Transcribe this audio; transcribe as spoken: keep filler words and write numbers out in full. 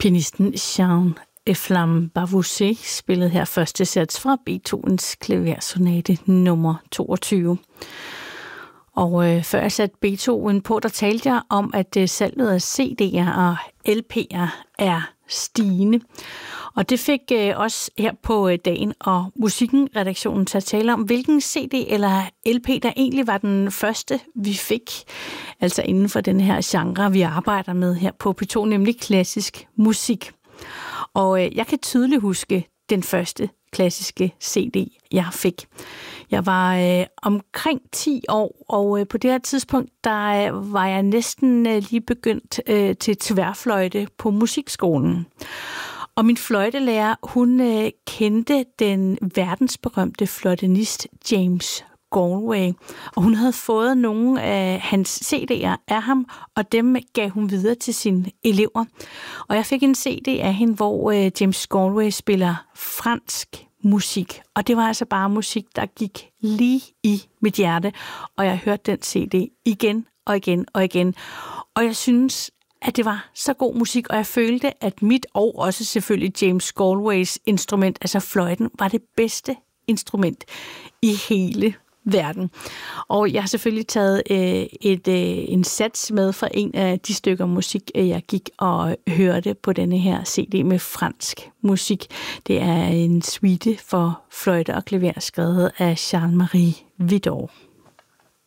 Pianisten Jean Eflam Bavousé spillede her første sats fra Beethovens klaversonate nummer toogtyve. Og øh, før jeg satte Beethoven på, der talte jeg om, at øh, salget af C D'er og L P'er er stigende. Og det fik øh, os her på øh, Dagen og Musikken-redaktionen til at tale om, hvilken C D eller L P, der egentlig var den første, vi fik. Altså inden for den her genre, vi arbejder med her på P to, nemlig klassisk musik. Og øh, jeg kan tydeligt huske den første klassiske C D, jeg fik. Jeg var øh, omkring ti år, og øh, på det her tidspunkt, der øh, var jeg næsten øh, lige begyndt øh, til tværfløjte på musikskolen. Og min fløjtelærer, hun øh, kendte den verdensberømte fløjtenist James Galway, og hun havde fået nogle af hans C D'er af ham, og dem gav hun videre til sine elever. Og jeg fik en C D af hende, hvor øh, James Galway spiller fransk musik, og det var altså bare musik, der gik lige i mit hjerte, og jeg hørte den C D igen og igen og igen, og jeg synes, at det var så god musik, og jeg følte, at mit og også selvfølgelig James Galways instrument, altså fløjten, var det bedste instrument i hele verden. Og jeg har selvfølgelig taget øh, et, øh, en sats med fra en af de stykker musik, jeg gik og hørte på denne her C D med fransk musik. Det er en suite for fløjte og klaver, skrevet af Charles-Marie Widor.